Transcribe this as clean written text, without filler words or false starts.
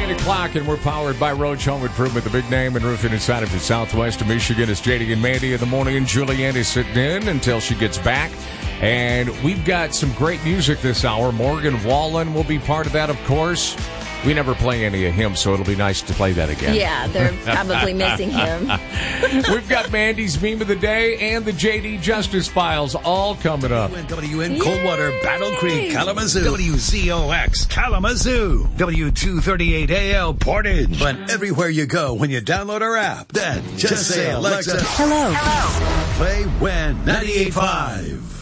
8 o'clock, and we're powered by Roach Home Improvement, the big name in roofing inside of the southwest of Michigan. It's JD and Mandy in the morning, and Julianne is sitting in until she gets back. And we've got some great music this hour. Morgan Wallen will be part of that, of course. We never play any of him, so it'll be nice to play that again. Yeah, they're probably missing him. We've got Mandy's Meme of the Day and the JD Justice Files all coming up. WN Coldwater, Battle Creek, Kalamazoo. WZOX, Kalamazoo. W238AL, Portage. But everywhere you go when you download our app, then just say, Alexa, Hello. play WEN 98.5.